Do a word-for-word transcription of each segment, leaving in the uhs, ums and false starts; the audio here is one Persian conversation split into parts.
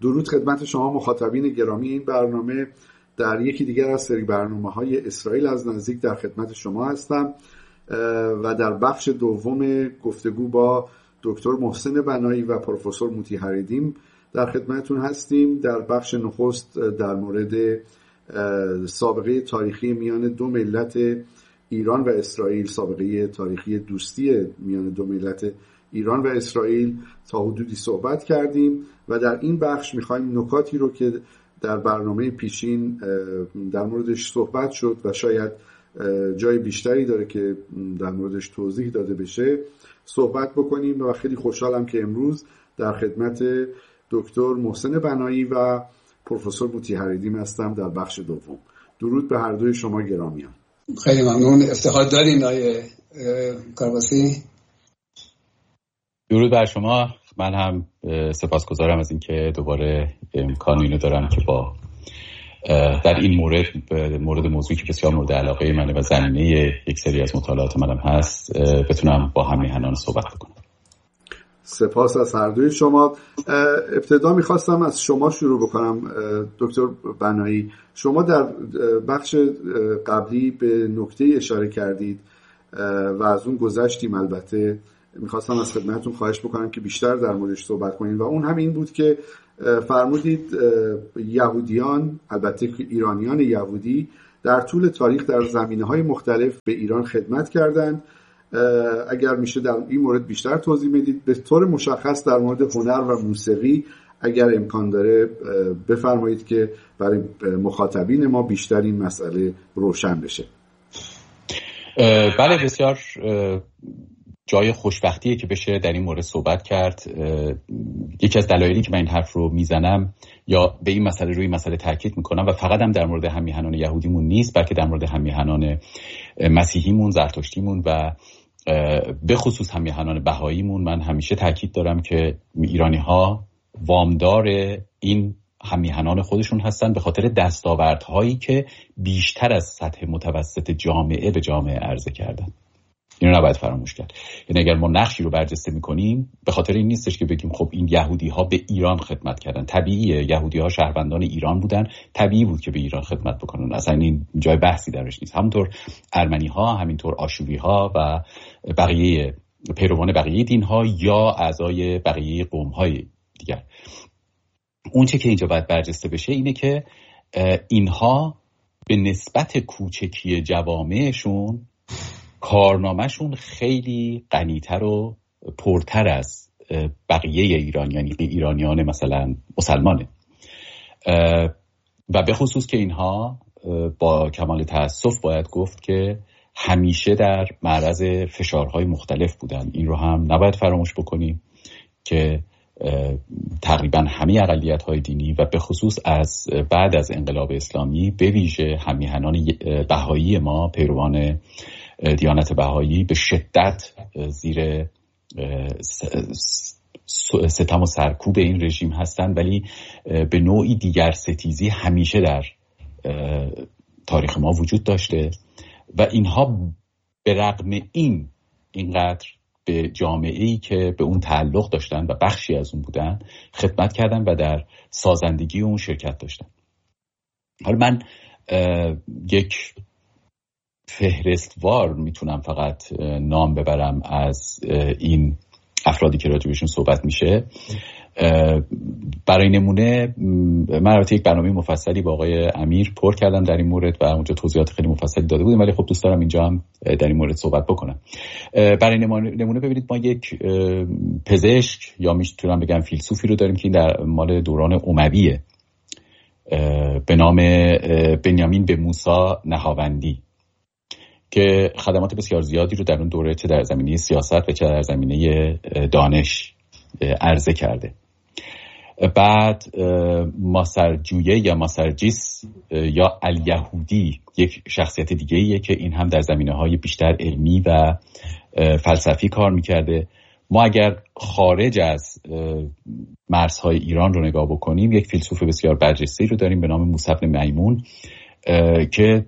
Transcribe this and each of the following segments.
درود خدمت شما مخاطبین گرامی این برنامه. در یکی دیگر از سری برنامه‌های اسرائیل از نزدیک در خدمت شما هستم و در بخش دوم گفتگو با دکتر محسن بنایی و پروفسور موتی حریدیم در خدمتتون هستیم. در بخش نخست در مورد سابقه تاریخی میان دو ملت ایران و اسرائیل، سابقه تاریخی دوستی میان دو ملت ایران و اسرائیل تا حدودی صحبت کردیم و در این بخش میخوایم نکاتی رو که در برنامه پیشین در موردش صحبت شد و شاید جای بیشتری داره که در موردش توضیح داده بشه صحبت بکنیم و خیلی خوشحالم که امروز در خدمت دکتر محسن بنایی و پروفسور موتی حریدیم هستم در بخش دوم. درود به هر دوی شما گرامیان. خیلی ممنون، افتخار دارین آقای کارباسی. درود بر شما. من هم سپاسگزارم از اینکه دوباره امکان اینو دارم که با در این مورد مورد موضوعی که بسیار مورد علاقه منه و زمینه یک سری از مطالعات منم هست بتونم با هم میهنان صحبت کنم. سپاس از هر دوی شما. ابتدا میخواستم از شما شروع بکنم دکتر بنایی. شما در بخش قبلی به نکته اشاره کردید و از اون گذشتیم. البته میخواستم از خدمتتون خواهش بکنم که بیشتر در موردش صحبت کنید و اون هم این بود که فرمودید یهودیان، البته ایرانیان یهودی، در طول تاریخ در زمینه‌های مختلف به ایران خدمت کردند. اگر میشه در این مورد بیشتر توضیح بدید، به طور مشخص در مورد هنر و موسیقی اگر امکان داره بفرمایید که برای مخاطبین ما بیشتر این مسئله روشن بشه. بله، بسیار جای خوشبختیه که بشه در این مورد صحبت کرد. یکی از دلایلی که من این حرف رو میزنم یا به این مسئله روی مسئله تاکید میکنم و فقط هم در مورد هم‌میهنان یهودیمون نیست، بلکه در مورد هم‌میهنان مسیحیمون، زرتشتیمون و به خصوص هم‌میهنان بهاییمون من همیشه تاکید دارم که ایرانی‌ها وامدار این هم‌میهنان خودشون هستن به خاطر دستاوردهایی که بیشتر از سطح متوسط جامعه به جامعه عرضه کردن. اینو نباید فراموش کرد. یعنی اگر ما نقشی رو برجسته میکنیم به خاطر این نیستش که بگیم خب این یهودی ها به ایران خدمت کردن. طبیعیه، یهودی ها شهروندان ایران بودن، طبیعی بود که به ایران خدمت بکنن، اصلا این جای بحثی درش نیست. همونطور ارمنی ها، همینطور آشوری ها و بقیه پیروان بقیه دین ها یا اعضای بقیه قوم های دیگر. اون چه که اینجا باید برجسته بشه اینه که اینها به نسبت کوچکی جوامعشون کارنامهشون خیلی غنی‌تر و پرتر از بقیه ایران، یعنی ایرانیان مثلا مسلمانه و به خصوص که اینها با کمال تأسف باید گفت که همیشه در معرض فشارهای مختلف بودن. این رو هم نباید فراموش بکنیم که تقریبا همه اقلیت‌های دینی و به خصوص از بعد از انقلاب اسلامی به ویژه هم‌میهنان بهایی ما، پیروان دیانت بهایی، به شدت زیر ستم و سرکوب این رژیم هستند، ولی به نوعی دیگر ستیزی همیشه در تاریخ ما وجود داشته و اینها به رغم این اینقدر به جامعه‌ای که به اون تعلق داشتن و بخشی از اون بودن خدمت کردن و در سازندگی اون شرکت داشتن. حالا من یک فهرستوار میتونم فقط نام ببرم از این افرادی که راجبشون صحبت میشه. برای نمونه من البته یک برنامه مفصلی با آقای امیر پر کردم در این مورد و اونجا توضیحات خیلی مفصلی داده بودیم، ولی خب دوست دارم اینجا هم در این مورد صحبت بکنم. برای نمونه ببینید ما یک پزشک یا میتونم بگم فیلسوفی رو داریم که این در مال دوران امویه به نام بنیامین به موسی نهاوندی که خدمات بسیار زیادی رو در اون دوره چه در زمینه سیاست و چه در زمینه دانش عرضه کرده. بعد ماسرجویه یا ماسرجیس یا الیهودی یک شخصیت دیگه ایه که این هم در زمینه‌های بیشتر علمی و فلسفی کار میکرده. ما اگر خارج از مرزهای ایران رو نگاه بکنیم یک فیلسوف بسیار برجسته رو داریم به نام موسی بن میمون که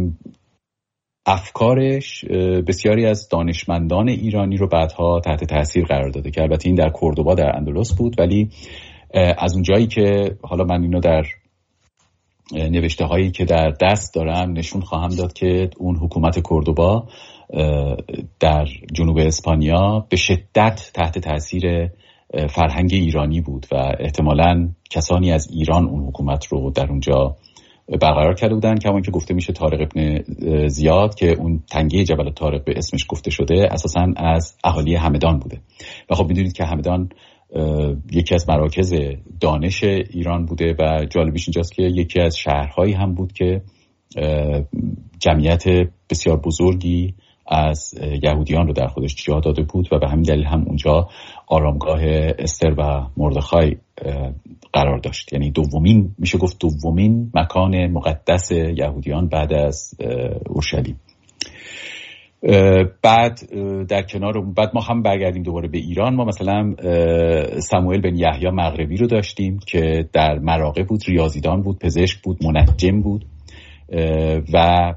افکارش بسیاری از دانشمندان ایرانی رو بعدها تحت تاثیر قرار داده که البته این در کوردوبا در اندلس بود، ولی از اون جایی که حالا من اینو در نوشته هایی که در دست دارم نشون خواهم داد که اون حکومت کوردوبا در جنوب اسپانیا به شدت تحت تاثیر فرهنگ ایرانی بود و احتمالاً کسانی از ایران اون حکومت رو در اونجا برقرار کرده بودن، که همون که گفته میشه طارق ابن زیاد که اون تنگه جبل طارق به اسمش گفته شده اساساً از اهالی همدان بوده. و خب میدونید که همدان یکی از مراکز دانش ایران بوده و جالبیش اینجاست که یکی از شهرهایی هم بود که جمعیت بسیار بزرگی از یهودیان رو در خودش جا داده بود و به همین دلیل هم اونجا آرامگاه استر و مردخای قرار داشت. یعنی دومین، میشه گفت دومین مکان مقدس یهودیان بعد از اورشلیم. بعد در کنار بعد ما هم برگردیم دوباره به ایران. ما مثلا سموئل بن یحیی مغربی رو داشتیم که در مراغه بود، ریاضیدان بود، پزشک بود، منجم بود. و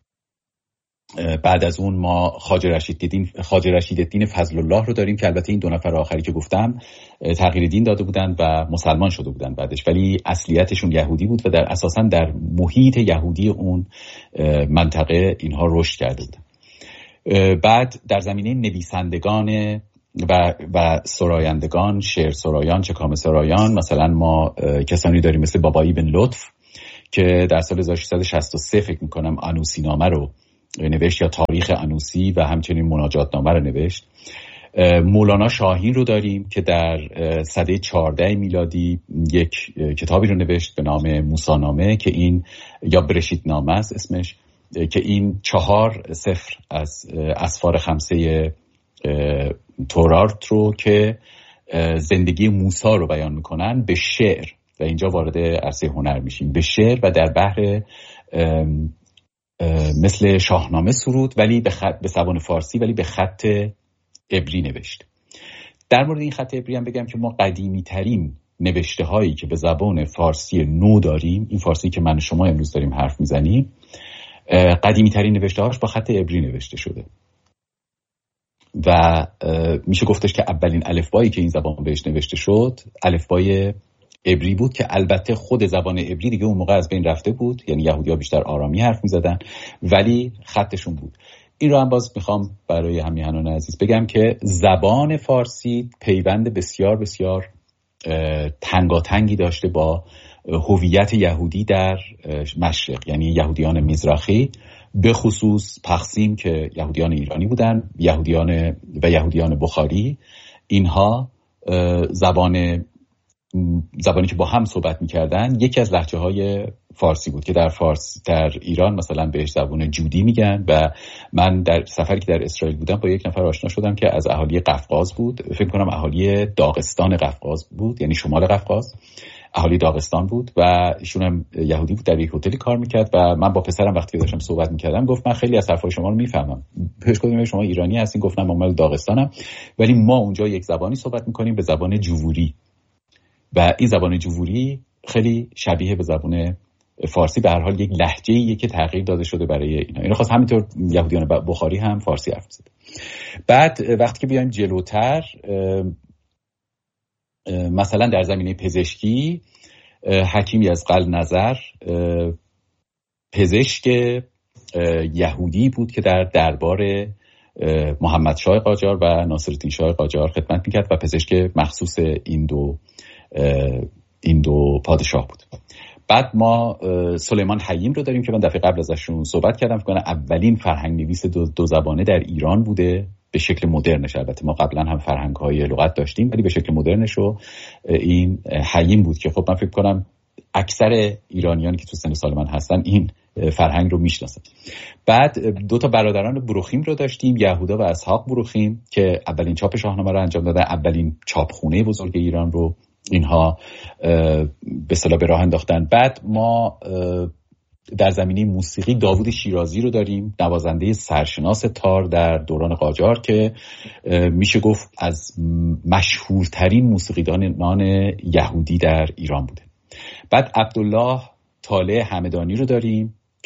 بعد از اون ما خواجه رشیدالدین خواجه رشیدالدین فضل الله رو داریم که البته این دو نفر آخری که گفتم تغییر دین داده بودن و مسلمان شده بودن بعدش، ولی اصلیتشون یهودی بود و در اساساً در محیط یهودی اون منطقه اینها رشد کرده بودن. بعد در زمینه نویسندگان و و سرایندگان، شعر سرایان، چکامه سرایان، مثلا ما کسانی داریم مثل بابایی بن لطف که در سال هزار و ششصد و شصت و سه فکر میکنم انوسی نامه رو نوشت یا تاریخ انوسی و همچنین مناجات نامه رو نوشت. مولانا شاهین رو داریم که در سده چهارده میلادی یک کتابی رو نوشت به نام موسی نامه که این یا برشید نامه است اسمش، که این چهار سفر از اسفار خمسه تورات رو که زندگی موسی رو بیان میکنن به شعر، و اینجا وارد عرصه هنر میشیم، به شعر و در بحر مثل شاهنامه سرود ولی به خط به زبان فارسی ولی به خط عبری نوشت. در مورد این خط عبری هم بگم که ما قدیمی ترین نوشته هایی که به زبان فارسی نو داریم، این فارسی که من و شما امروز داریم حرف میزنیم، قدیمی ترین نوشته هاش با خط عبری نوشته شده و میشه گفتش که اولین الفبایی که این زبان بهش نوشته شد الفبای عبری بود که البته خود زبان عبری دیگه اون موقع از بین رفته بود، یعنی یهودی‌ها بیشتر آرامی حرف می‌زدن ولی خطشون بود. این رو هم باز میخوام برای همیهنان عزیز بگم که زبان فارسی پیوند بسیار بسیار تنگاتنگی داشته با هویت یهودی در مشرق، یعنی یهودیان مزرخی، به خصوص پخسیم که یهودیان ایرانی بودن، یهودیان و یهودیان بخاری. اینها زبان زبانی که با هم صحبت میکردن یکی از لهجه های فارسی بود که در فارس در ایران مثلا بهش زبان جودی میگن. و من در سفری که در اسرائیل بودم با یک نفر آشنا شدم که از اهالی قفقاز بود، فکر کنم اهالی داغستان قفقاز بود، یعنی شمال قفقاز، اهالی داغستان بود و ایشون هم یهودی بود، در یک هتلی کار میکرد و من با پسرم وقتی داشتم صحبت میکردم گفت من خیلی از حرفای شما رو میفهمم. پیش گفتم شما ایرانی هستین؟ گفتم من مال داغستانم، ولی ما اونجا یک زبانی صحبت میکنیم به زبان جووری و این زبان جووری خیلی شبیه به زبان فارسی، به هر حال یک لهجه‌ایه که تغییر داده شده برای اینا. اینو خاص همینطور یهودیان بخاری هم فارسی حرف می‌زدن. بعد وقتی که بیایم جلوتر، مثلا در زمینه پزشکی حکیمی از قل نظر پزشک یهودی بود که در دربار محمد شاه قاجار و ناصرالدین شاه قاجار خدمت میکرد و پزشک مخصوص این دو این دو پادشاه بود. بعد ما سلیمان حییم رو داریم که من دفعه قبل ازشون صحبت کردم، فکر کنم اولین فرهنگ نویس دو, دو زبانه در ایران بوده به شکل مدرنش. البته ما قبلا هم فرهنگ های لغت داشتیم ولی به شکل مدرنش رو این حییم بود که خب من فکر کنم اکثر ایرانیانی که تو سن سال من هستن این فرهنگ رو میشناسن. بعد دو تا برادران بروخیم رو داشتیم، یهودا و اسحاق بروخیم، که اولین چاپ شاهنامه رو انجام دادن، اولین چاپخونه بزرگ ایران رو اینها به اصطلاح به راه انداختن. بعد ما در زمینه موسیقی داوود شیرازی رو داریم، نوازنده سرشناس تار در دوران قاجار که میشه گفت از مشهورترین موسیقیدانان یهودی در ایران بوده. بعد عبدالله طالع همدانی رو داریم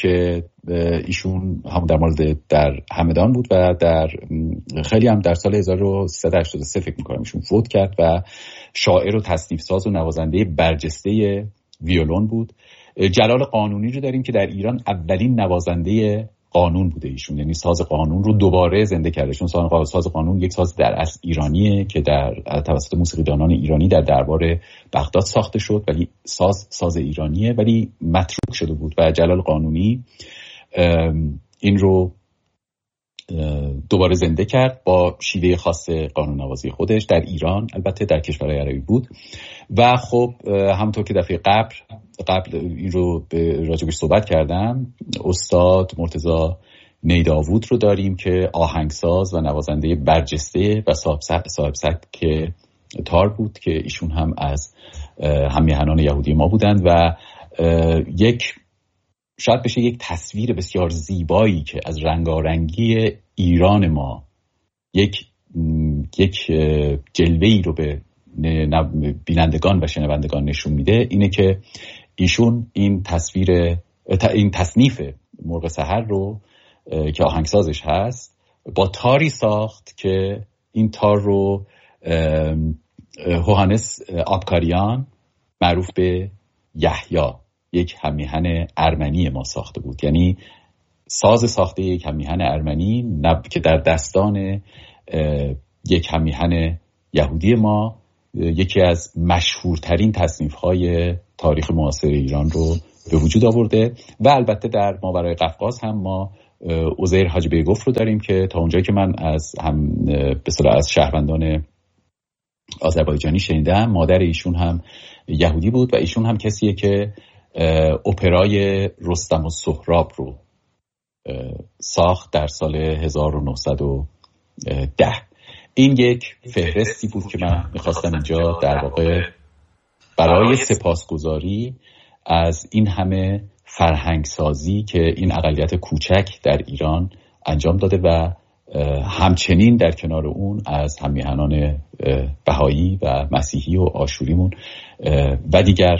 که ایشون هم در مورد در همدان بود و در خیلی هم در سال هزار و سیصد و هشتاد و سه فکر میکنم ایشون فوت کرد و شاعر و تصنیف ساز و نوازنده برجسته ویولون بود. جلال قانونی رو داریم که در ایران اولین نوازنده قانون بوده ایشون، یعنی ساز قانون رو دوباره زنده کرده. چون ساز قانون یک ساز در اصل ایرانیه که در توسط موسیقیدانان ایرانی در دربار بغداد ساخته شد، ولی ساز ساز ایرانیه ولی متروک شده بود و جلال قانونی این رو دوباره زنده کرد با شیوه خاص قانون نوازی خودش در ایران، البته در کشورهای عربی بود. و خب همونطور که دفعه قبل قبل این رو راجبش صحبت کردم، استاد مرتضی نیداوود رو داریم که آهنگساز و نوازنده برجسته و صاحب سبک تار بود که ایشون هم از هممیهنان یهودی ما بودند و یک شاید بشه یک تصویر بسیار زیبایی که از رنگارنگی ایران ما یک یک جلوه‌ای رو به بینندگان و شنوندگان نشون میده، اینه که ایشون این تصویر این تصنیف مرغ سحر رو که آهنگسازش هست با تاری ساخت که این تار رو هوهانس آبکاریان معروف به یحیی، یک هممیهن ارمنی ما ساخته بود. یعنی ساز ساخته یک هممیهن ارمنی نب... که در دستان یک هممیهن یهودی ما یکی از مشهورترین تصنیف‌های تاریخ معاصر ایران رو به وجود آورده. و البته در ماورای قفقاز هم ما عزیر حاجی بیگفر رو داریم که تا اونجایی که من از هم به اصطلاح از شهروندان آذربایجانی شنیدم، مادر ایشون هم یهودی بود و ایشون هم کسیه که اپرای رستم و سهراب رو ساخت در سال هزار و نهصد و ده. این یک فهرستی بود که من میخواستم اینجا در واقع برای سپاسگزاری از این همه فرهنگسازی که این اقلیت کوچک در ایران انجام داده و همچنین در کنار اون از هممیهنان بهایی و مسیحی و آشوریمون و دیگر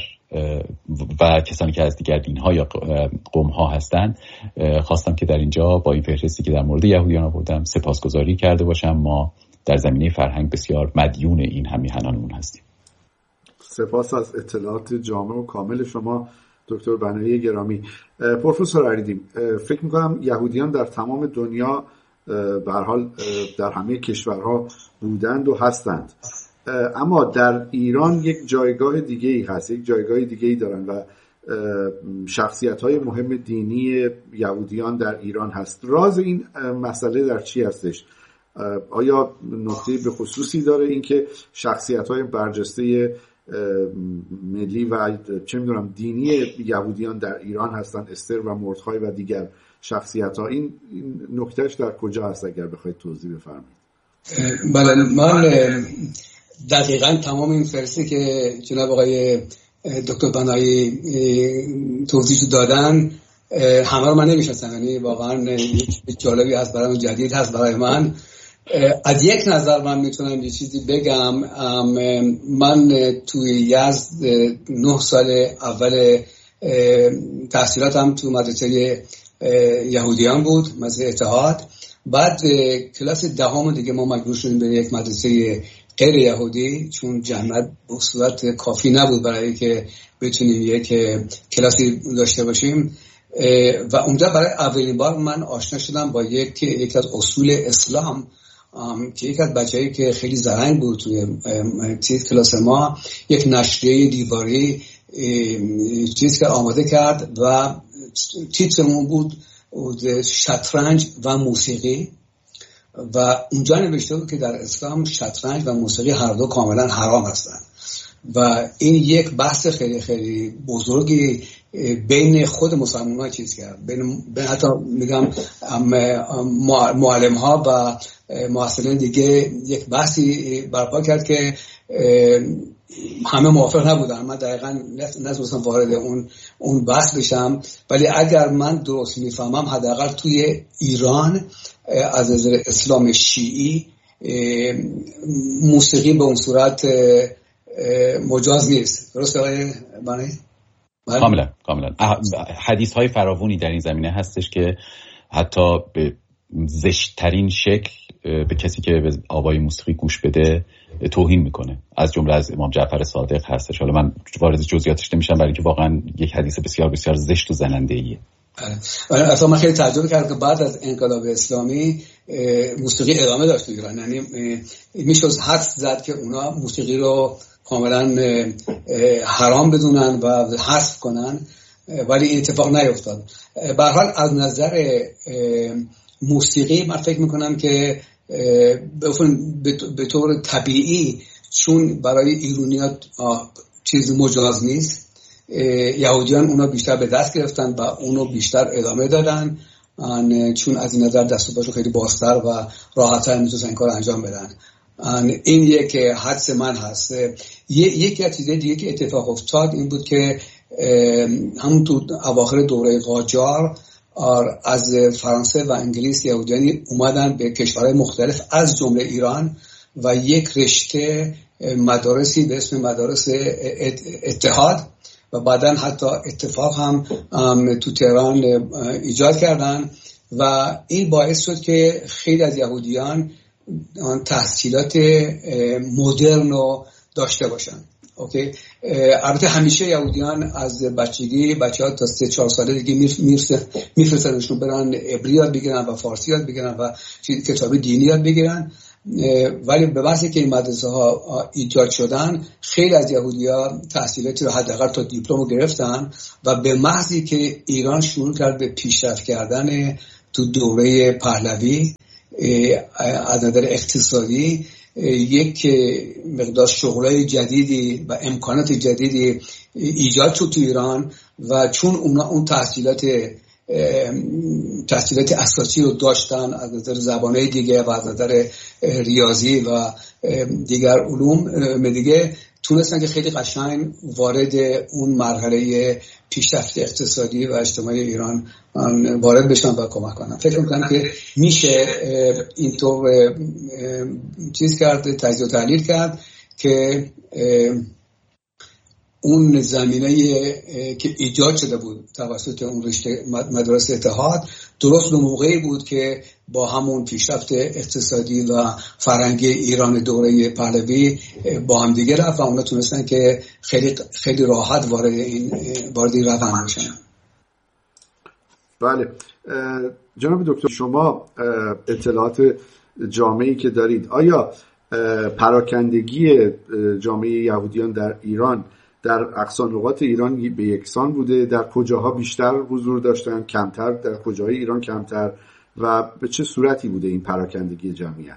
و کسانی که از دیگر دین‌ها یا قوم‌ها هستند خواستم که در اینجا با این فهرستی که در مورد یهودیان آوردم سپاسگزاری کرده باشم. ما در زمینه فرهنگ بسیار مدیون این هممیهنانمون هستیم. سپاس از اطلاعات جامع و کامل شما دکتر بنایی گرامی. پروفسور عریدی، فکر می‌کنم یهودیان در تمام دنیا به هر حال در همه کشورها بودند و هستند، اما در ایران یک جایگاه دیگه‌ای هست، یک جایگاه دیگه‌ای دارن و شخصیت‌های مهم دینی یهودیان در ایران هست. راز این مسئله در چی هستش؟ آیا نکته به خصوصی داره اینکه شخصیت‌های برجسته ملی و چه می‌دونم دینی یهودیان در ایران هستند، استر و مردخای و دیگر شخصیت‌ها، این نکتهش در کجا هست اگر بخواید توضیح بفرمایید؟ بله، من دقیقاً تمام این فرسی که جناب آقای دکتر بنایی توضیح دادن همه رو من نمی‌شناسم، یعنی واقعاً یک جالبی هست برای من، جدید هست برای من. از یک نظر من میتونم یه چیزی بگم. من توی یزد نه سال اول تحصیلاتم تو مدرسه یهودیان بود، مدرسه اتحاد. بعد کلاس دهم دیگه ما مجبور شدیم به یک مدرسه غیر یهودی، چون جمعیت به صورت کافی نبود برای که بتونیم یک کلاسی داشته باشیم. و اونجا برای اولین بار من آشنا شدم با یک یک از اصول اسلام که یک از بچه‌ای که خیلی زرنگ بود توی چیز کلاس ما یک نشریه دیواری چیز که آماده کرد و تیترمون بود شطرنج و موسیقی و اونجا نوشته بود که در اسلام شطرنج و موسیقی هر دو کاملا حرام هستند و این یک بحث خیلی خیلی بزرگی بین خود مسلمان‌ها چیز کرد، بین حتی میگم معلم ها و معاصرین دیگه یک بحثی برپا کرد که همه موافق نبودن. من دقیقاً نتونستم وارد اون اون بحث بشم، ولی اگر من درست میفهمم حداقل توی ایران از نظر اسلام شیعی موسیقی به اون صورت مجاز نیست. درسته آقای بنایی؟ کاملا کاملا حدیث های فراوانی در این زمینه هستش که حتی به زشت‌ترین شکل به کسی که به آوای موسیقی گوش بده توهین میکنه، از جمله از امام جعفر صادق هستش. حالا من وارد جزئیاتش نمیشم برای اینکه واقعا یک حدیث بسیار بسیار زشت و زننده ایه. اصلا من خیلی تعجب کردم که بعد از انقلاب اسلامی موسیقی ادامه داشت تو ایران، یعنی میشه حدس زد که اونا موسیقی رو کاملا حرام بدونن و حذف کنن، ولی این اتفاق نیفتاد. به هر حال از نظر موسیقی من فکر میکنم که به طور طبیعی چون برای ایرانیان چیز مجاز نیست، یهودیان اونا بیشتر به دست گرفتن و اونو بیشتر ادامه دادن، چون از این نظر دست و پاشو خیلی بازتر و راحت‌تر میتونن این کار انجام بدن. این یک حدس من هست. یکی از چیزهای دیگه که اتفاق افتاد این بود که همون تو اواخر دوره قاجار از فرانسه و انگلیس یهودیانی اومدن به کشورهای مختلف از جمله ایران و یک رشته مدارسی به اسم مدارس اتحاد و بعدن حتی اتفاق هم تو تهران ایجاد کردن و این باعث شد که خیلی از یهودیان تحصیلات مدرن رو داشته باشن. اوکی، البته همیشه یهودیان از بچگی بچه‌ها تا سه چهار ساله دیگه میفرستنشون برن عبری یاد بگیرن و فارسی یاد بگیرن و کتاب دینی یاد بگیرن، ولی به واسه که این مدرسه ها ایجاد شدن خیلی از یهودی‌ها تحصیلاتی رو حداقل تا دیپلم گرفتن و به محضی که ایران شروع کرد به پیشرفت کردن تو دوره پهلوی از نظر اقتصادی یک مقدار شغلای جدیدی و امکانات جدیدی ایجاد شد تو ایران و چون اونا اون تحصیلات تحصیلات اساسی رو داشتن از نظر زبانهای دیگه و از نظر ریاضی و دیگر علوم دیگه، تونستن که خیلی قشنگ وارد اون مرحله پیشرفت اقتصادی و اجتماعی ایران وارد بشن و کمک کنن. فکر میکنم که میشه اینطور چیز کرد، تجزیه و تحلیل کرد که اون زمینه که ایجاد شده بود توسط اون رشته مدارس اتحاد درست به موقعی بود که با همون پیشرفت اقتصادی و فرهنگی ایران دوره پهلوی با هم دیگه رفت و اونا تونستن که خیلی خیلی راحت وارد این وارد این روند بشن. بله جناب دکتر، شما اطلاعات جامعی که دارید، آیا پراکندگی جامعه یهودیان در ایران در اقصا نقاط ایران به یکسان بوده؟ در کجاها بیشتر حضور داشتن، کمتر؟ در کجاهای ایران کمتر؟ و به چه صورتی بوده این پراکندگی جمعیت؟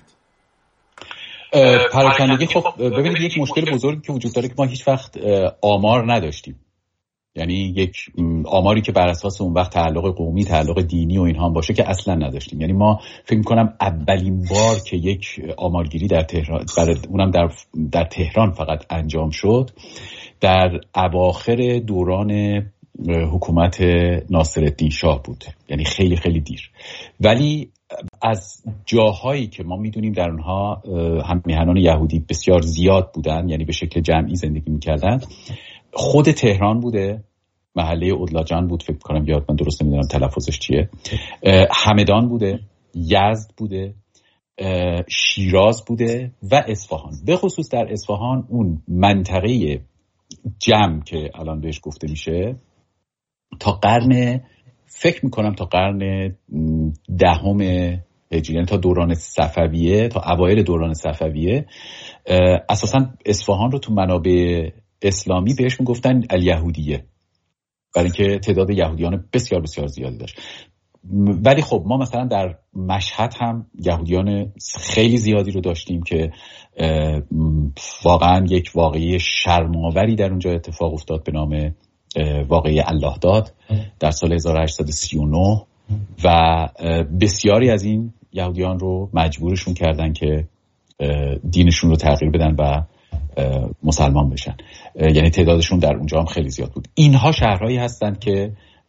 پراکندگی خب ببینید یک مشکل بزرگی که وجود داره که ما هیچ وقت آمار نداشتیم، یعنی یک آماری که بر اساس اون وقت تعلق قومی، تعلق دینی و اینها باشه که اصلا نداشتیم. یعنی ما فکر می‌کنم اولین بار که یک آمارگیری در تهران، اونم در در تهران فقط انجام شد در اواخر دوران حکومت ناصرالدین شاه بود، یعنی خیلی خیلی دیر. ولی از جاهایی که ما میدونیم در اونها هم میهنان یهودی بسیار زیاد بودن، یعنی به شکل جمعی زندگی میکردن، خود تهران بوده، محله اودلاجان بود فکر کنم، یاد من درست نمیدونم تلفظش چیه، همدان بوده، یزد بوده، شیراز بوده و اصفهان. به خصوص در اصفهان اون منطقه جمع که الان بهش گفته میشه تا قرن فکر میکنم تا قرن دهم هجری، یعنی تا دوران صفویه، تا اوایل دوران صفویه، اساسا اصفهان رو تو منابع اسلامی بهش میگفتن الیهودیه، برای اینکه تعداد یهودیان بسیار بسیار زیادی داشت. ولی خب ما مثلا در مشهد هم یهودیان خیلی زیادی رو داشتیم که واقعا یک واقعی شرم‌آوری در اونجا اتفاق افتاد به نام واقعی الله داد در سال هزار و هشتصد و سی و نه و بسیاری از این یهودیان رو مجبورشون کردن که دینشون رو تغییر بدن و مسلمان بشن، یعنی تعدادشون در اونجا هم خیلی زیاد بود. اینها شهرهایی هستند که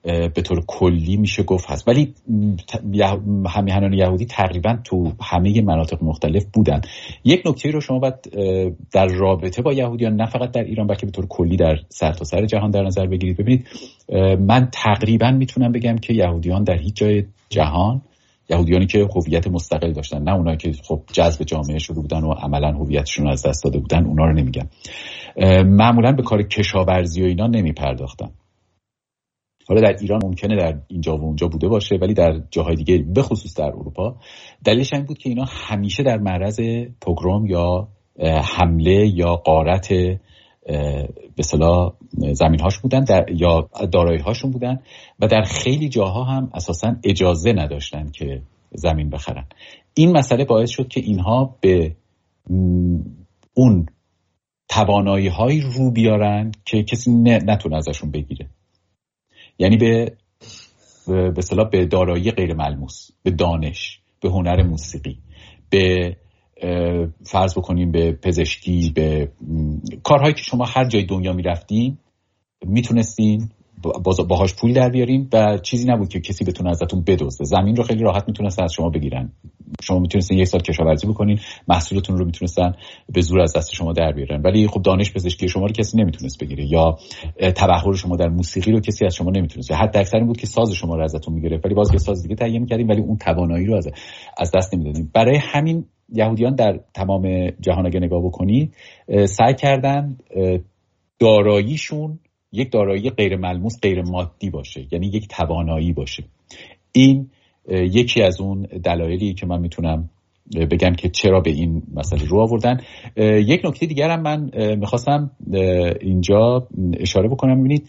به طور کلی میشه گفت هست، ولی همیهنان یهودی تقریبا تو همه مناطق مختلف بودن. یک نکته رو شما باید در رابطه با یهودیان نه فقط در ایران بلکه به طور کلی در سرتاسر سر جهان در نظر بگیرید. ببینید من تقریبا میتونم بگم که یهودیان در هیچ جای جهان، یهودیانی که هویت مستقل داشتن، نه اونایی که خب جذب جامعه شده بودن و عملا هویتشون رو از دست داده بودن، اونا رو نمیگم، معمولا به کار کشاورزی و اینا نمیپرداختن. حالا در ایران ممکنه در اینجا و اونجا بوده باشه، ولی در جاهای دیگه به خصوص در اروپا دلیلش این بود که اینا همیشه در معرض پوگروم یا حمله یا غارت به اصطلاح زمین‌هاش بودن در یا دارایی‌هاشون بودن و در خیلی جاها هم اساساً اجازه نداشتن که زمین بخرن. این مسئله باعث شد که اینها به اون توانایی‌هایی رو بیارن که کسی نتونه ازشون بگیره، یعنی به به اصطلاح به دارایی غیر ملموس، به دانش، به هنر موسیقی، به فرض بکنیم به پزشکی، به کارهایی که شما هر جای دنیا میرفتین میتونستین باهاش پول در بیارین و چیزی نبود که کسی بتونه ازتون بدزده. زمین رو خیلی راحت میتونستن از شما بگیرن، شما میتونستین یک سال کشاورزی بکنین، محصولتون رو میتونستن به زور از دست شما در بیارن، ولی خب دانش پزشکی شما رو کسی نمیتونست بگیره، یا تبحر شما در موسیقی رو کسی از شما نمیتونست. حتی اکثر این بود که ساز شما رو ازتون میگرفت، ولی باز یه ساز دیگه تهیه میکردین ولی اون توانایی رو از از دست نمیدادین. برای همین یهودیان در تمام جهان اگه نگاه بکنید سعی کردن داراییشون یک دارایی غیر ملموس، غیر مادی باشه، یعنی یک توانایی باشه. این یکی از اون دلایلی که من میتونم بگم که چرا به این مسئله رو آوردن. یک نکته دیگر هم من میخواستم اینجا اشاره بکنم. ببینید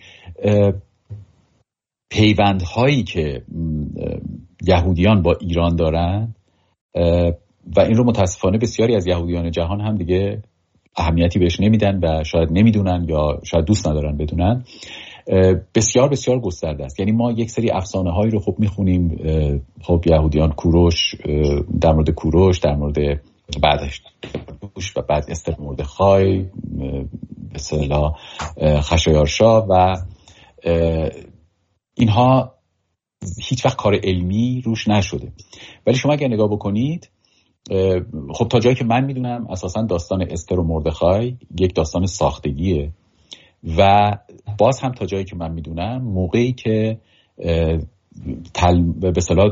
پیوندهایی که یهودیان با ایران دارن و این رو متاسفانه بسیاری از یهودیان جهان هم دیگه اهمیتی بهش نمیدن و شاید نمیدونن یا شاید دوست ندارن بدونن، بسیار بسیار گسترده است. یعنی ما یک سری افسانه هایی رو خب میخونیم، خب یهودیان کوروش، در مورد کوروش، در مورد بعدش و بعد استر مردخای، به اصطلاح خشایارشا و اینها هیچ وقت کار علمی روش نشده. ولی شما اگر نگاه بکنید خب تا جایی که من میدونم اساسا داستان استر و مردخای یک داستان ساختگیه و باز هم تا جایی که من میدونم موقعی که تل... به اصطلاح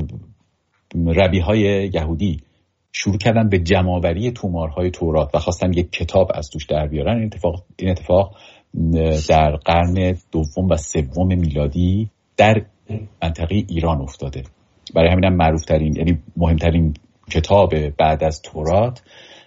ربیهای یهودی شروع کردن به جمع‌آوری تومارهای تورات و خواستن یک کتاب از توش در بیارن، این اتفاق این اتفاق در قرن دوم و سوم میلادی در منطقه ایران افتاده. برای همینم معروف ترین، یعنی مهمترین کتاب بعد از تورات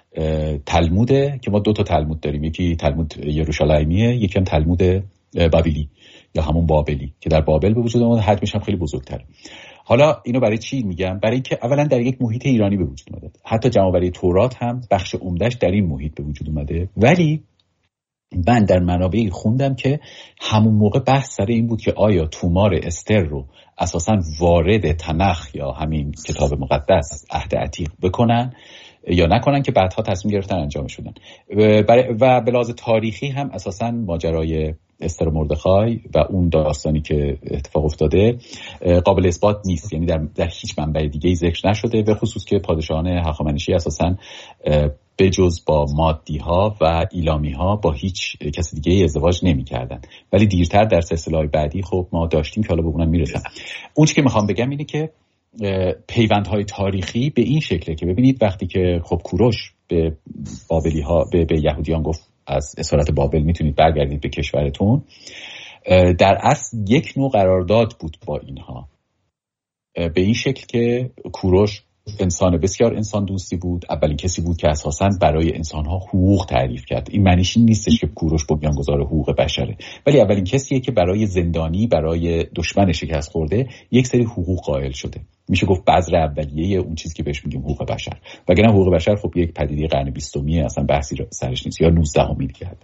تلموده که ما دو تا تلمود داریم، یکی تلمود یروشلیمیه، یکی هم تلمود بابلی یا همون بابلی که در بابل به وجود اومده، حجمش هم خیلی بزرگتره. حالا اینو برای چی میگم؟ برای اینکه اولا در یک محیط ایرانی به وجود اومده، حتی جمع‌آوری تورات هم بخش عمدهش در این محیط به وجود اومده. ولی من در منابعی خوندم که همون موقع بحث سر این بود که آیا تومار استر رو اساساً وارد تنخ یا همین کتاب مقدس عهد عتیق بکنن یا نکنن، که بعدها تصمیم گرفتن انجام شدن. و به لحاظ تاریخی هم اساساً ماجرای استر و مردخای و اون داستانی که اتفاق افتاده قابل اثبات نیست، یعنی در, در هیچ منبع دیگه‌ای ذکر نشده، به خصوص که پادشاهان هخامنشی اساساً به جز با مادی ها و ایلامی ها با هیچ کسی دیگه ازدواج نمی کردن. ولی دیرتر در سلسله بعدی خب ما داشتیم که حالا به اونم میرسم. اون چیزی که میخوام بگم اینه که پیوندهای تاریخی به این شکله که ببینید وقتی که خب کوروش به بابلی ها به, به یهودیان گفت از اسارت بابل میتونید برگردید به کشورتون، در اصل یک نوع قرارداد بود با اینها، به این شکل که کوروش انسان بسیار انسان دوستی بود، اولین کسی بود که اساساً برای انسان‌ها حقوق تعریف کرد. این معنیش این نیستش که کوروش بنیانگذار حقوق بشره، ولی اولین کسیه که برای زندانی، برای دشمن شکست خورده یک سری حقوق قائل شده. میشه گفت بذر اولیه اون چیزی که بهش میگیم حقوق بشر. وگرنه حقوق بشر خب یک پدیده قرن بیستمی اصلا بحثی سرش نیست، یا نوزدهمی دیگه حتی.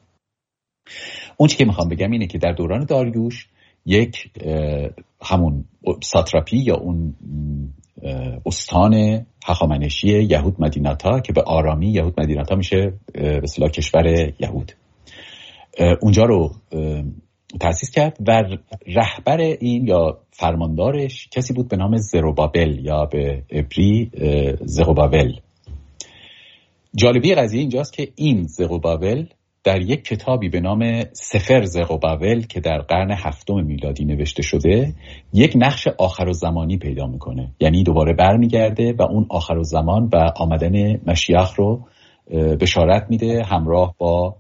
اون چیزی که میخوام بگم اینه که در دوران داریوش یک همون ساتراپی یا اون استان هخامنشی یهود مدیناتا که به آرامی یهود مدیناتا میشه به اصطلاح کشور یهود، اونجا رو تأسیس کرد و رهبر این یا فرماندارش کسی بود به نام زروبابل یا به عبری زروبابل. جالبی قضیه اینجاست که این زروبابل در یک کتابی به نام سفر زروبابل که در قرن هفتم میلادی نوشته شده یک نقش آخرالزمانی پیدا میکنه، یعنی دوباره برمیگرده و اون آخرالزمان و آمدن مشیخ رو بشارت میده همراه با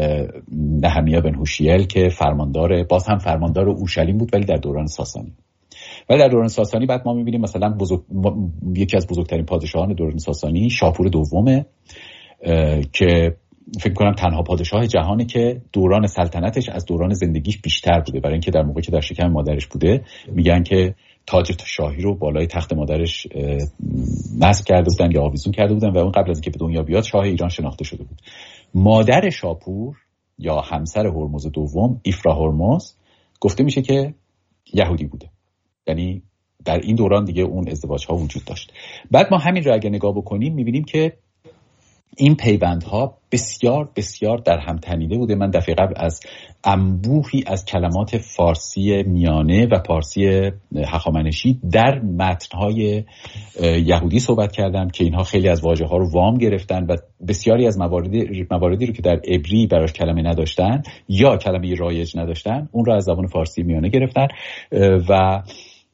نهمیا بن هوشیل که فرماندار باز هم فرماندار اورشلیم بود ولی در دوران ساسانی. ولی در دوران ساسانی بعد ما میبینیم مثلا بزرگ... یکی از بزرگترین پادشاهان دوران ساسانی شاپور دومه که فکر کنم تنها پادشاه جهانه که دوران سلطنتش از دوران زندگیش بیشتر بوده، برای اینکه در موقعی که در شکم مادرش بوده میگن که تاج شاهی رو بالای تخت مادرش نصب کرده بودن یا آویزون کرده بودن و اون قبل از اینکه به دنیا بیاد شاه ایران شناخته شده بود. مادر شاپور یا همسر هرمز دوم ایفرا هرمز گفته میشه که یهودی بوده، یعنی در این دوران دیگه اون ازدواج ها وجود داشت. بعد ما همین رو اگه نگاه بکنیم میبینیم که این پیوندها بسیار بسیار در هم تنیده بوده. من دفعه قبل از انبوهی از کلمات فارسی میانه و فارسی هخامنشی در متنهای یهودی صحبت کردم که اینها خیلی از واژه ها رو وام گرفتن و بسیاری از مواردی, مواردی رو که در عبری براش کلمه نداشتن یا کلمه رایج نداشتن اون رو از زبان فارسی میانه گرفتن و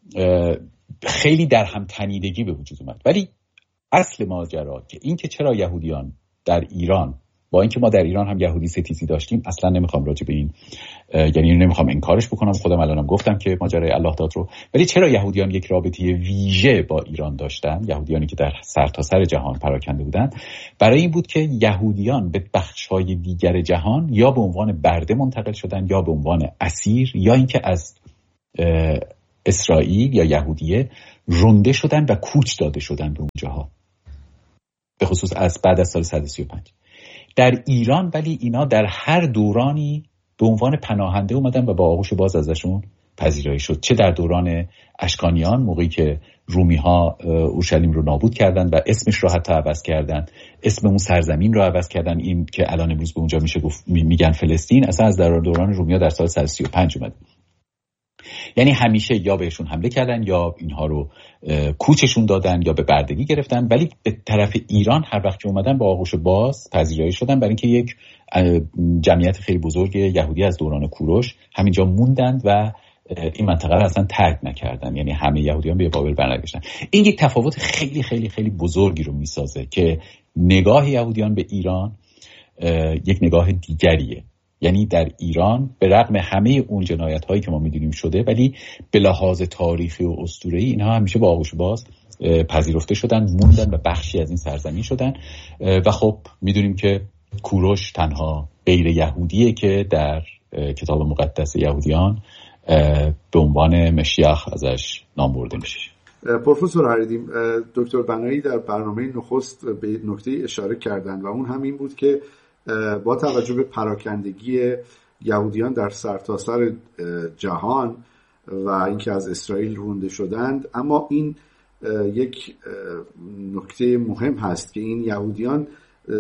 خیلی در هم تنیدگی به وجود اومد. ولی اصل ماجرا که این که چرا یهودیان در ایران، با اینکه ما در ایران هم یهودی ستیزی داشتیم، اصلا نمیخوام راجع به این یعنی نمیخوام انکارش بکنم، خودم الانم گفتم که ماجرای الله داد رو، ولی چرا یهودیان یک رابطه ویژه با ایران داشتن، یهودیانی که در سرتاسر جهان پراکنده بودن؟ برای این بود که یهودیان به بخش‌های دیگر جهان یا به عنوان برده منتقل شدن یا به عنوان اسیر یا اینکه از اسرائیل یا یهودیه رونده شدن و کوچ داده شدن به اونجاها، به خصوص از بعد از سال صد و سی و پنج. در ایران ولی اینا در هر دورانی به عنوان پناهنده اومدن و با آغوش باز ازشون پذیرایی شد، چه در دوران اشکانیان موقعی که رومی ها اورشلیم رو نابود کردن و اسمش رو حتی عوض کردن، اسم اون سرزمین رو عوض کردن، این که الان امروز به اونجا میشه گفت میگن فلسطین، اصلا از در دوران رومی ها در سال صد و سی و پنج اومد. یعنی همیشه یا بهشون حمله کردن یا اینها رو کوچشون دادن یا به بردگی گرفتن، ولی به طرف ایران هر وقت که اومدن با آغوش باز پذیرایی شدن، برای اینکه یک جمعیت خیلی بزرگ یهودی از دوران کوروش همینجا موندند و این منطقه رو اصلا ترک نکردن، یعنی همه یهودیان به بابل برنگشتن. این یک تفاوت خیلی خیلی خیلی بزرگی رو میسازه که نگاه یهودیان به ایران یک نگاه دیگریه. یعنی در ایران به رغم همه اون جنایت هایی که ما میدونیم شده، ولی به لحاظ تاریخی و اسطوره‌ای اینها همیشه با آغوش باز پذیرفته شدن، موندن و بخشی از این سرزمین شدن. و خب میدونیم که کوروش تنها غیر یهودیه که در کتاب مقدس یهودیان به عنوان مشیخ ازش نام برده میشه. پروفسور حریدی، دکتر بنایی در برنامه نخست به نکته اشاره کردن و اون همین بود که با توجه به پراکندگی یهودیان در سرتاسر جهان و اینکه از اسرائیل رونده شدند، اما این یک نکته مهم هست که این یهودیان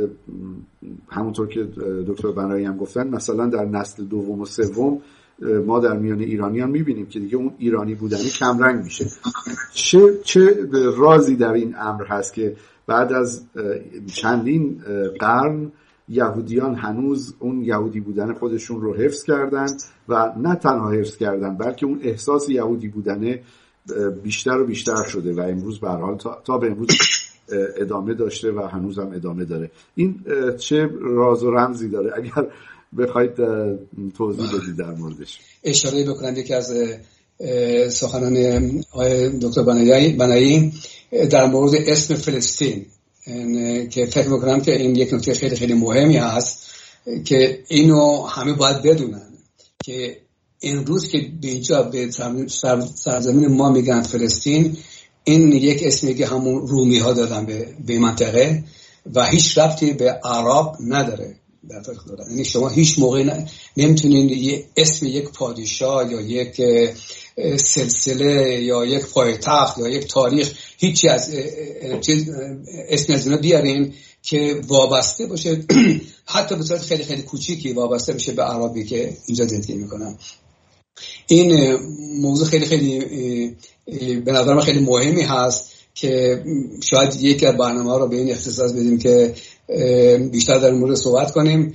همونطور که دکتر بنایی هم گفتن مثلا در نسل دوم و سوم ما در میان ایرانیان میبینیم که دیگه اون ایرانی بودنی کمرنگ میشه. چه چه رازی در این امر هست که بعد از چندین قرن یهودیان هنوز اون یهودی بودن خودشون رو حفظ کردن و نه تنها حفظ کردن بلکه اون احساس یهودی بودن بیشتر و بیشتر شده و امروز به هر حال تا, تا به امروز ادامه داشته و هنوز هم ادامه داره. این چه راز و رمزی داره؟ اگر بخواید توضیح بدید در موردش. اشاره بکنم یکی از سخنان آقای دکتر بنایی در مورد اسم فلسطین که فکر میکنم که این یک نکته خیلی خیلی مهمی هست که اینو همه باید بدونن که امروز که به اینجا به سرزمین ما میگن فلسطین، این یک اسمی که همون رومی ها دادن به به منطقه و هیچ ربطی به عرب نداره. در واقع یعنی شما هیچ موقع نمیتونین یه اسم یک پادشاه یا یک سلسله یا یک پایتخت یا یک تاریخ هیچی از اسم از اینا بیارین که وابسته باشه حتی به صورت خیلی خیلی کوچیکی وابسته بشه به عربی که اینجا زندگی میکنن. این موضوع خیلی خیلی به نظر من خیلی مهمی هست که شاید یکی از برنامه‌ها رو به این اختصاص بدیم که بیشتر در این مورد صحبت کنیم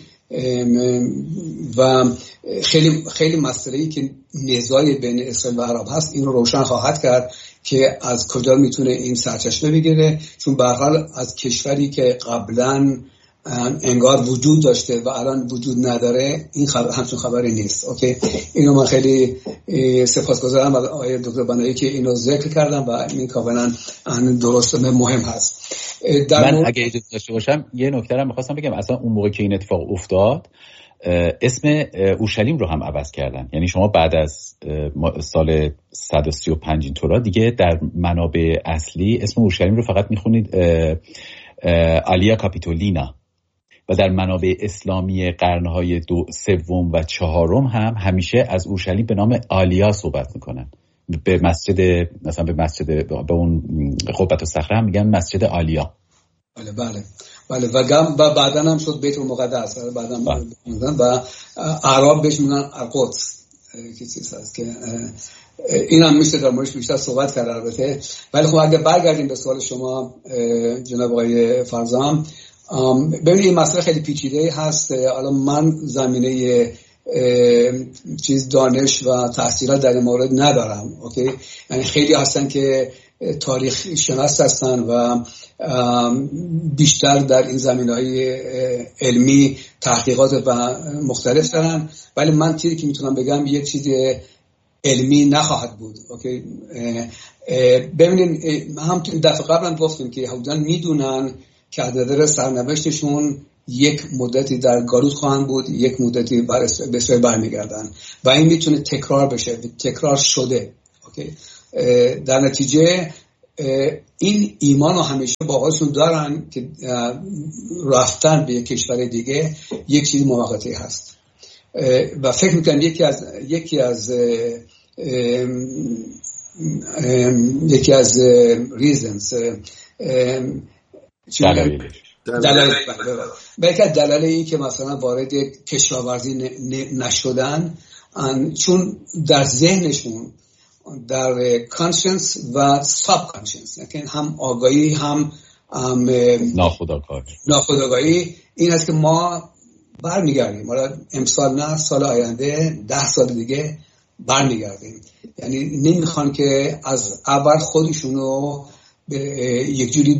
و خیلی خیلی مسئله‌ای که نزاعی بین اسرائیل و عرب هست این رو روشن خواهد کرد که از کجا میتونه این سرچشمه بگیره، چون به هر حال از کشوری که قبلا انگار وجود داشته و الان وجود نداره این خبر همچون خبری نیست. اوکی، اینو من خیلی سپاسگزارم از آقای دکتر بنایی که اینو ذکر کردم و این کاملا درست مهم هست. من مورد... اگه اجازه داشته باشم یه نکته رو می‌خواستم بگم. اصلا اون موقع که این اتفاق افتاد اسم اورشلیم رو هم عوض کردن. یعنی شما بعد از سال صد و سی و پنج اینطورا دیگه در منابع اصلی اسم اورشلیم رو فقط میخونید آلیا کاپیتولینا و در منابع اسلامی قرنهای دو سوم و چهارم هم همیشه از اورشلیم به نام آلیا صحبت میکنن. به مسجد مثلا به مسجد به اون قبة الصخره هم میگن مسجد آلیا. بله بله بله و گم و بعدن هم شد بیت المقدس بعدن و عرب بهش میگن القدس که چیز هست که این هم میشه در موردش بیشتر صحبت کرد البته. ولی خب اگه برگردیم به سوال شما جناب آقای فرزام، ببینید این مسئله خیلی پیچیده هست. حالا من زمینه چیز دانش و تحصیلات در این مورد ندارم. اوکی، یعنی خیلی هستن که تاریخ شناس هستن و بیشتر در این زمینه‌های علمی تحقیقات و مختلف دارن، ولی من چیزی که میتونم بگم یک چیز علمی نخواهد بود. اوکی، ببینید هم دفعه قبلا گفتیم که یهودیان میدونن که عدد سرنوشتشون یک مدتی در گالوت خواهند بود، یک مدتی به اسرائیل برمیگردن و این میتونه تکرار بشه، تکرار شده. اوکی، در نتیجه این ایمان رو همیشه با خودشون دارن که رفتن به یک کشور دیگه یک چیز موقتی هست و فکر میکنم یکی از یکی از یکی از ریزنز دلایل بلکه دلایل این که مثلا وارد کشاورزی نشدن چون در ذهنشون در کانشنس و ساب کانشنس، یعنی هم آگاهی هم ناخودآگاهی ناخودآگاهی این است که ما برمیگردیم، حالا امسال نه سال آینده ده سال دیگه برمیگردیم. یعنی نمیخوان که از اول خودشونو به یک جوری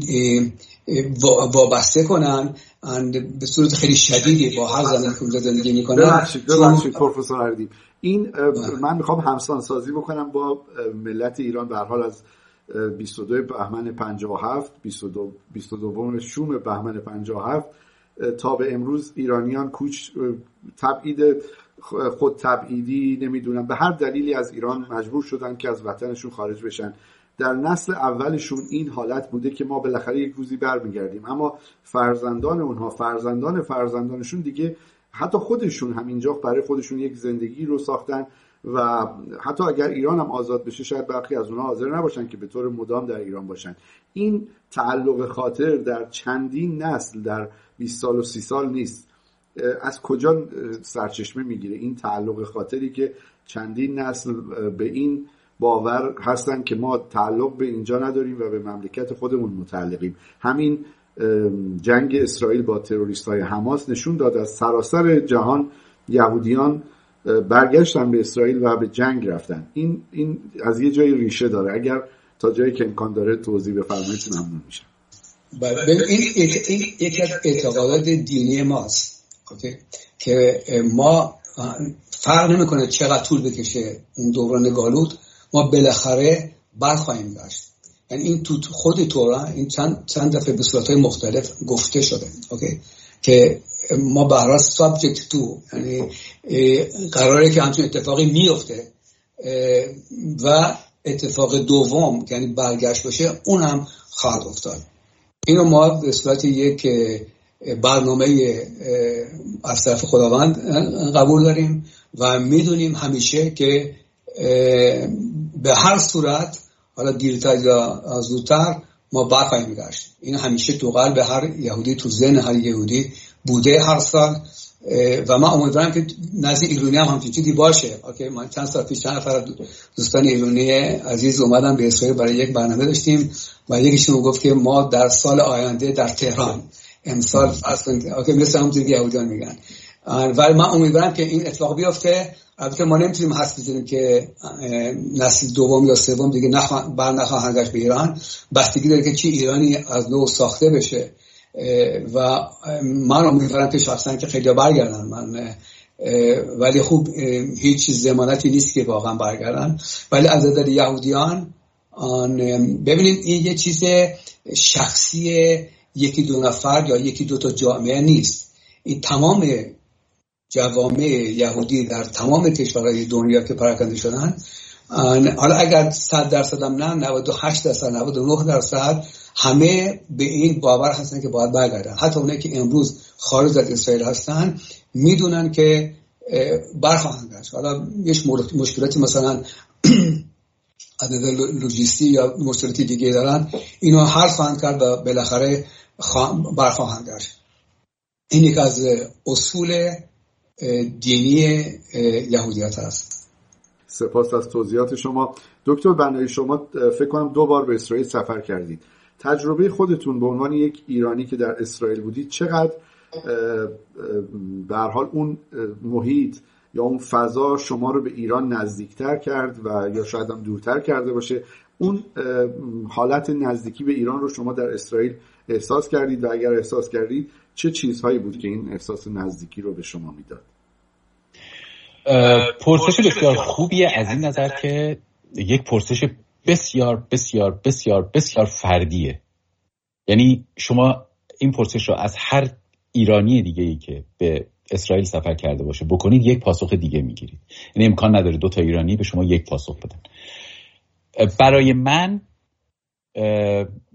وابسته کنن به صورت خیلی شدیدی با هر زمانی که اونجا زندگی میکنن. ببخشید ببخشید پروفسور اردیم، این من میخوام همسان سازی بکنم با ملت ایران. به هر حال از بیست و دو بهمن پنجاه و هفت بیست و دو شوم بهمن پنجاه و هفت تا به امروز ایرانیان کوچ تبعید خود تبعیدی نمیدونم به هر دلیلی از ایران مجبور شدن که از وطنشون خارج بشن. در نسل اولشون این حالت بوده که ما بالاخره یک روزی برمیگردیم، اما فرزندان اونها فرزندان فرزندانشون دیگه حتی خودشون هم اینجا برای خودشون یک زندگی رو ساختن و حتی اگر ایران هم آزاد بشه شاید برخی از اونها حاضر نباشن که به طور مدام در ایران باشن. این تعلق خاطر در چندین نسل در بیست سال و سی سال نیست. از کجا سرچشمه میگیره این تعلق خاطری که چندین نسل به این باور هستن که ما تعلق به اینجا نداریم و به مملکت خودمون متعلقیم؟ همین جنگ اسرائیل با تروریست‌های حماس نشون داد از سراسر جهان یهودیان برگشتن به اسرائیل و به جنگ رفتن. این این از یه جایی ریشه داره. اگر تا جایی که امکان داره توضیح بفرمایید ممنون میشم. بله، این این یکی از اعتقادات دینی ماست. اوکی، که ما فرق نمیکنه چقدر طول بکشه اون دوران گالوت، ما بالاخره بر خواهیم گشت. یعنی این تو خود تورا این چند چند دفعه به صورت‌های مختلف گفته شده. اوکی، که ما به هر حال سابجکت تو، یعنی قراره که همچین اتفاقی میفته و اتفاق دوم یعنی برگشت باشه اونم خواهد افتاد. اینو ما به صورت یک برنامه از طرف خداوند قبول داریم و میدونیم همیشه که به هر صورت حالا دیرتر یا زودتر ما برخواهیم گشت. این همیشه تو قلب هر یهودی، تو ذهن هر یهودی بوده هر سال و من امیدوارم که نزد ایرانی هم همچین چیزی باشه. اوکی، من چند سال پیش چند نفر دوستان ایرانی عزیز اومدن به اسرائیل برای یک برنامه داشتیم و یکیشون گفت که ما در سال آینده در تهران امسال اصلا اوکی مثل همونطوری که یهودیان میگن، ولی من امیدوارم که این اتفاق بیفته. البته ما نمیتونیم حدس بزنیم که نسل دوم یا سوم دیگه نخوا... بر نخواهند گشت به ایران، بستگی داره که چی ایرانی از نو ساخته بشه و من امیدوارم که شخصا که خیلی برگردن، من ولی خوب هیچ ضمانتی نیست که واقعا برگردن. ولی از نظر یهودیان ببینید این یه چیز شخصی یکی دو نفر یا یکی دو تا جامعه نیست، این تمام جوامع یهودی در تمام کشورهای دنیا که پراکنده شدن، حالا اگر صد درصد هم نه نود و هشت درصد نود و نه درصد همه به این باور هستن که باید برگردن. حتی اونایی که امروز خارج از اسرائیل هستن میدونن که برخواهند گشت. حالا یه مشکلاتی مثلا از نظر لوجستی یا مشکلاتی دیگه دارن، اینا حل خواهند کرد و بالاخره برخواهند گشت. این یک از اصول دینی یهودیت هست. سپاس از توضیحات شما. دکتر بنایی، شما فکر کنم دو بار به اسرائیل سفر کردید. تجربه خودتون به عنوان یک ایرانی که در اسرائیل بودید چقدر به هر حال اون محیط یا اون فضا شما رو به ایران نزدیکتر کرد و یا شاید هم دورتر کرده باشه؟ اون حالت نزدیکی به ایران رو شما در اسرائیل احساس کردید و اگر احساس کردید چه چیزهایی بود که این احساس نزدیکی رو به شما میداد؟ پرسش بسیار خوبیه از این نظر که یک پرسش بسیار بسیار بسیار بسیار فردیه. یعنی شما این پرسش رو از هر ایرانی دیگه ای که به اسرائیل سفر کرده باشه بکنید یک پاسخ دیگه میگیرید. یعنی امکان نداره دو تا ایرانی به شما یک پاسخ بدن. برای من